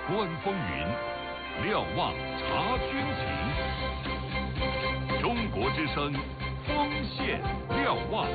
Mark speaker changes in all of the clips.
Speaker 1: 观风云，瞭望察军情。中国之声，锋线瞭望。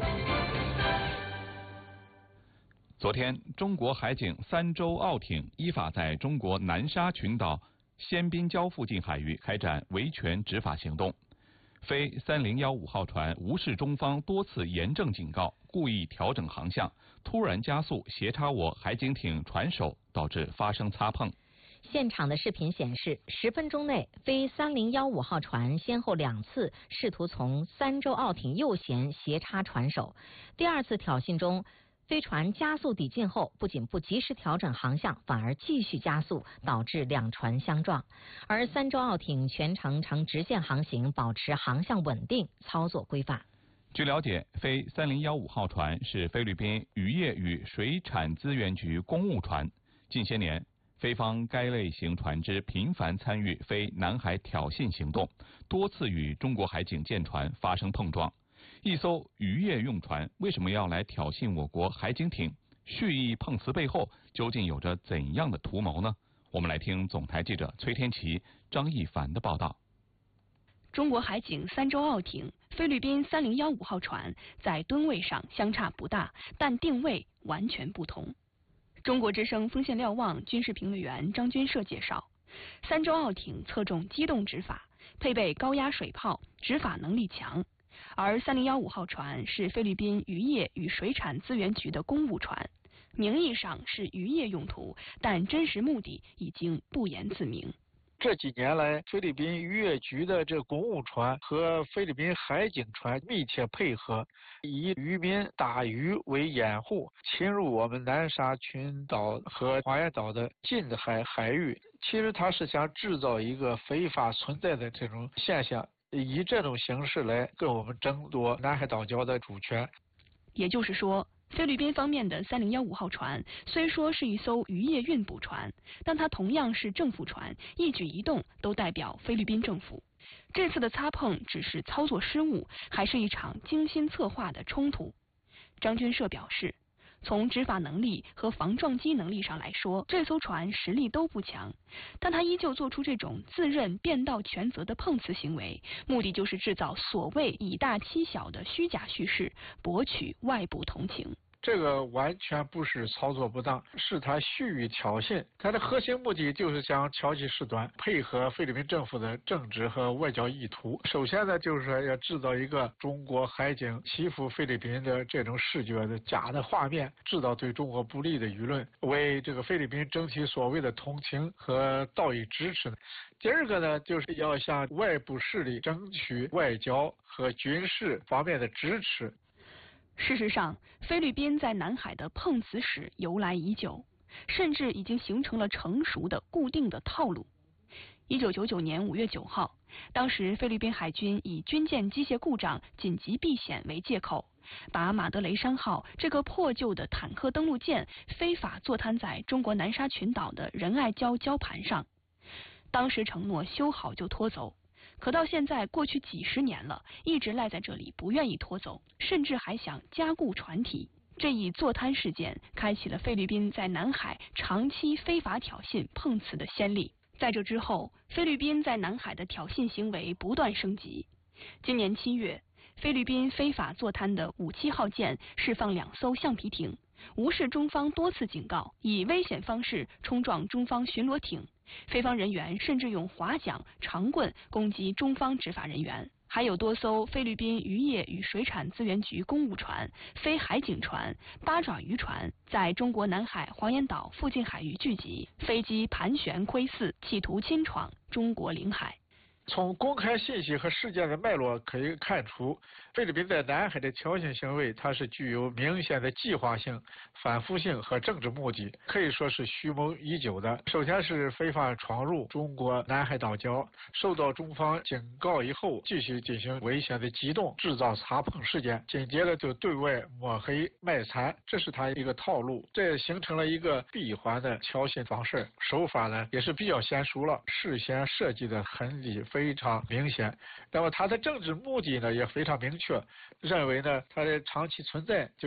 Speaker 1: 昨天，中国海警三舟澳艇依法在中国南沙群岛仙滨礁附近海域开展维权执法行动。非3015号船无视中方多次严正警告，故意调整航向，突然加速斜插我海警艇船首，导致发生擦碰。
Speaker 2: 现场的视频显示，10分钟内，非3015号船先后2次试图从三舟澳艇右舷斜插船首。第2次挑衅中，飞船加速抵近后，不仅不及时调整航向，反而继续加速，导致两船相撞。而三舟澳艇全程呈直线航行，保持航向稳定，操作规范。
Speaker 1: 据了解，非3015号船是菲律宾渔业与水产资源局公务船。近些年，菲方该类型船只频繁参与非南海挑衅行动，多次与中国海警舰船发生碰撞。一艘渔业用船为什么要来挑衅我国海警艇？蓄意碰瓷背后究竟有着怎样的图谋呢？我们来听总台记者崔天琪、张一凡的报道。
Speaker 3: 中国海警三舟澳艇、菲律宾3015号船在吨位上相差不大，但定位完全不同。中国之声锋线瞭望军事评论员张军社介绍，三舟澳艇侧重机动执法，配备高压水炮，执法能力强。而3015号船是菲律宾渔业与水产资源局的公务船，名义上是渔业用途，但真实目的已经不言自明。
Speaker 4: 这几年来，菲律宾渔业局的这公务船和菲律宾海警船密切配合，以渔民打鱼为掩护，侵入我们南沙群岛和花园岛的近海域。其实它是想制造一个非法存在的这种现象，以这种形式来跟我们争夺南海岛礁的主权。
Speaker 3: 也就是说，菲律宾方面的3015号船虽说是一艘渔业运补船，但它同样是政府船，一举一动都代表菲律宾政府。这次的擦碰只是操作失误，还是一场精心策划的冲突？张军社表示，从执法能力和防撞击能力上来说，这艘船实力都不强，但他依旧做出这种自认变道全责的碰瓷行为，目的就是制造所谓以大欺小的虚假叙事，博取外部同情。
Speaker 4: 这个完全不是操作不当，是他蓄意挑衅。他的核心目的就是想挑起事端，配合菲律宾政府的政治和外交意图。首先呢，就是说要制造一个中国海警欺负菲律宾的这种视觉的假的画面，制造对中国不利的舆论，为这个菲律宾争取所谓的同情和道义支持。第二个呢，就是要向外部势力争取外交和军事方面的支持。
Speaker 3: 事实上，菲律宾在南海的碰瓷史由来已久，甚至已经形成了成熟的固定的套路。1999年5月9号，当时菲律宾海军以军舰机械故障紧急避险为借口，把马德雷山号这个破旧的坦克登陆舰非法坐滩在中国南沙群岛的仁爱礁礁盘上。当时承诺修好就拖走，可到现在过去几十年了，一直赖在这里不愿意拖走，甚至还想加固船体。这一坐滩事件开启了菲律宾在南海长期非法挑衅碰瓷的先例。在这之后，菲律宾在南海的挑衅行为不断升级。今年7月，菲律宾非法坐滩的57号舰释放2艘橡皮艇，无视中方多次警告，以危险方式冲撞中方巡逻艇。菲方人员甚至用划桨、长棍攻击中方执法人员。还有多艘菲律宾渔业与水产资源局公务船、非海警船、八爪渔船在中国南海黄岩岛附近海域聚集，飞机盘旋窥伺，企图侵闯中国领海。
Speaker 4: 从公开信息和事件的脉络可以看出，菲律宾在南海的挑衅行为，它是具有明显的计划性、反复性和政治目的，可以说是蓄谋已久的。首先是非法闯入中国南海岛礁，受到中方警告以后，继续进行危险的机动，制造擦碰事件，紧接着就对外抹黑卖惨，这是他一个套路，这形成了一个闭环的挑衅方式。手法呢也是比较娴熟了，事先设计的痕迹非常明显。那么他的政治目的呢也非常明确，认为呢他的长期存在